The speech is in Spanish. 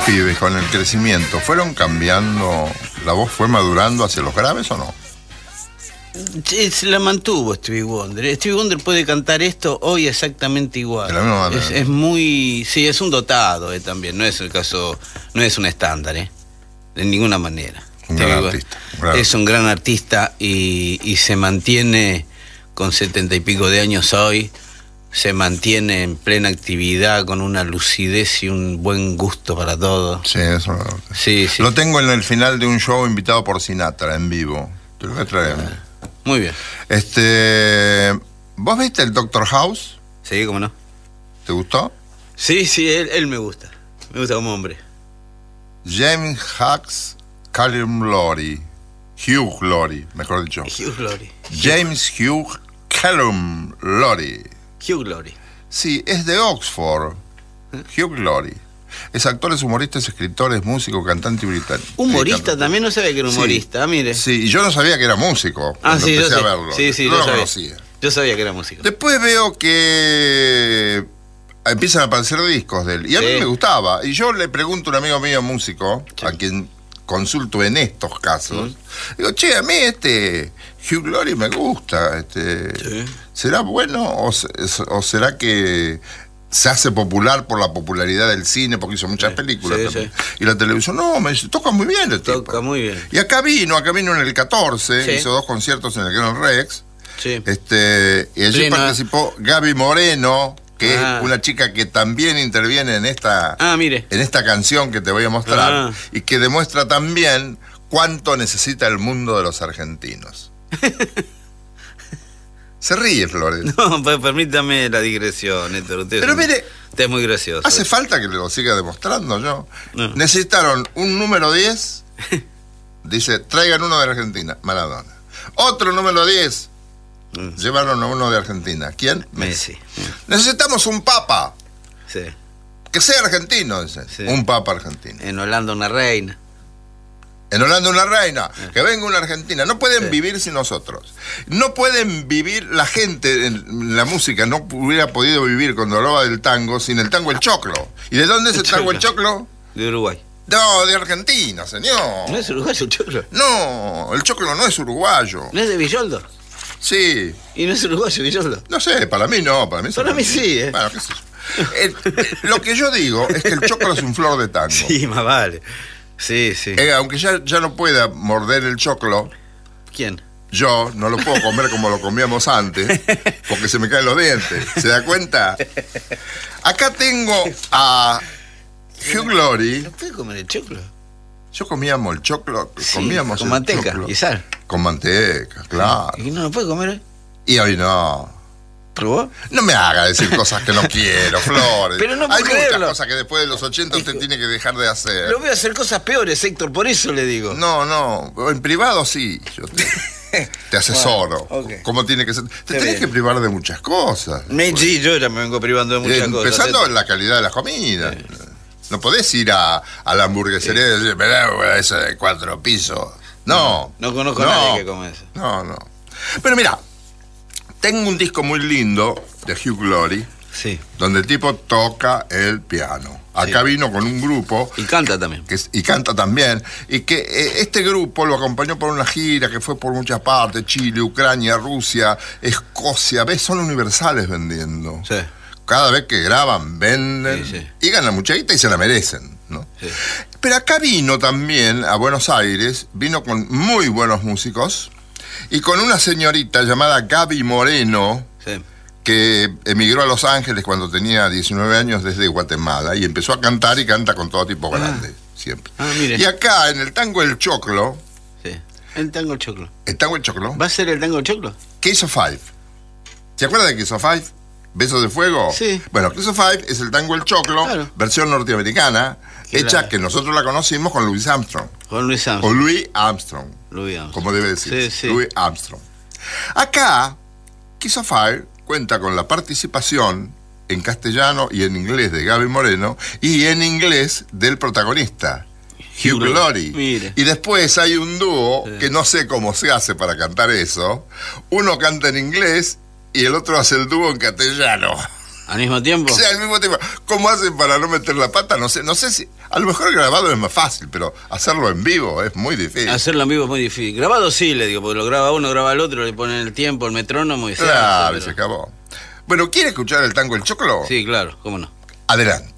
pibes con el crecimiento fueron cambiando, la voz fue madurando hacia los graves o no? Sí, se la mantuvo Stevie Wonder. Stevie Wonder puede cantar esto hoy exactamente igual. De la misma manera. Es muy... Sí, es un dotado también, no es el caso, no es un estándar, de ninguna manera. Un gran artista. Es un gran artista y se mantiene con 70 y pico de años hoy, se mantiene en plena actividad con una lucidez y un buen gusto para todo. Sí, eso sí. Lo tengo en el final de un show invitado por Sinatra en vivo. Te lo voy a traer. Muy bien. ¿Vos viste el Doctor House? Sí, cómo no. ¿Te gustó? Sí, él me gusta. Me gusta como hombre. James Hughes Callum Laurie. Hugh Laurie, mejor dicho. Hugh Laurie. James Hugh Callum Laurie. Hugh Laurie. Sí, es de Oxford. Hugh Laurie. Es actor, es humorista, es escritor, es músico, cantante y británico. ¿Humorista? También no sabía que era humorista, mire. Sí, y yo no sabía que era músico cuando empecé a verlo. Sí, no lo conocía. Yo sabía que era músico. Después veo que empiezan a aparecer discos de él. Y a mí me gustaba. Y yo le pregunto a un amigo mío músico, a quien consulto en estos casos, digo, che, a mí Hugh Laurie me gusta. ¿Será bueno o será que se hace popular por la popularidad del cine, porque hizo muchas películas también? Y la televisión, no, me dice, toca muy bien el tipo. Toca muy bien. Y acá vino en el 14, hizo 2 conciertos en el Gran Rex. Sí. Y allí participó Gaby Moreno, que es una chica que también interviene en esta canción que te voy a mostrar, y que demuestra también cuánto necesita el mundo de los argentinos. Se ríe, Flores. No, pues permítame la digresión, Héctor. Usted es muy gracioso. ¿Hace falta que lo siga demostrando yo? No. Necesitaron un número 10. Dice, traigan uno de Argentina, Maradona. Otro número 10. Llevaron a uno de Argentina. ¿Quién? Messi. Necesitamos un papa. Sí. Que sea argentino, dice. Sí. Un papa argentino. En Holanda una reina. En Holanda una reina, que venga una argentina. No pueden vivir sin nosotros. No pueden vivir, la gente en la música no hubiera podido vivir cuando hablaba del tango sin el tango el choclo. ¿Y de dónde es el tango el choclo? De Uruguay. No, de Argentina, señor. ¿No es uruguayo el choclo? No, el choclo no es uruguayo. ¿No es de Villoldo? Sí. ¿Y no es uruguayo Villoldo? No sé, para mí no, para mí sí, Bueno, qué sé yo. Lo que yo digo es que el choclo es un flor de tango. Sí, más vale. Sí. Aunque ya no pueda morder el choclo. ¿Quién? Yo no lo puedo comer como lo comíamos antes, porque se me caen los dientes. ¿Se da cuenta? Acá tengo a Hugh Laurie. ¿No puede comer el choclo? Yo comíamos el choclo, comíamos con manteca choclo, y sal. Con manteca, claro. ¿Y no lo puede comer hoy? Y hoy no. ¿Probó? No me haga decir cosas que no quiero, Flores. Pero no puedo Hay creerlo. muchas cosas que después de los 80 usted tiene que dejar de hacer. Lo voy a hacer cosas peores, Héctor, por eso le digo. No, en privado sí. Yo te asesoro. Bueno, ¿Cómo tiene que ser? Te tenés que privar de muchas cosas. Sí, yo ya me vengo privando de muchas cosas. Empezando en la calidad de la comida. Sí. No podés ir a la hamburguesería y decir, mirá, esa de 4 pisos. No. No conozco a nadie que come eso. No. Pero mira, tengo un disco muy lindo de Hugh Laurie, donde el tipo toca el piano. Acá vino con un grupo. Y canta también. Y que este grupo lo acompañó por una gira que fue por muchas partes: Chile, Ucrania, Rusia, Escocia. ¿Ves? Son universales vendiendo. Sí. Cada vez que graban, venden y ganan mucha guita y se la merecen, ¿no? Sí. Pero acá vino también a Buenos Aires, vino con muy buenos músicos y con una señorita llamada Gaby Moreno, que emigró a Los Ángeles cuando tenía 19 años desde Guatemala y empezó a cantar y canta con todo tipo grande, siempre. Mire. Y acá en el tango El Choclo. El tango El Choclo. ¿El tango El Choclo? ¿Va a ser el tango El Choclo? Case of Five. ¿Se acuerda de Case of Five? ¿Besos de Fuego? Sí. Bueno, Case of Five es el tango El Choclo, versión norteamericana, hecha que nosotros la conocimos con Louis Armstrong. Con Louis Armstrong. O Louis Armstrong. Como debe decir. Louis Armstrong. Acá, Case of Fire cuenta con la participación en castellano y en inglés de Gaby Moreno y en inglés del protagonista, Hugh Laurie. Mire. Y después hay un dúo que no sé cómo se hace para cantar eso. Uno canta en inglés y el otro hace el dúo en castellano. ¿Al mismo tiempo? Sí, al mismo tiempo. ¿Cómo hacen para no meter la pata? No sé si... A lo mejor grabado es más fácil, pero hacerlo en vivo es muy difícil. Hacerlo en vivo es muy difícil. Grabado sí, le digo, porque lo graba uno, graba el otro, le ponen el tiempo, el metrónomo y se hace, Claro, pero... se acabó. Bueno, ¿quiere escuchar el tango El Choclo? Sí, claro, cómo no. Adelante.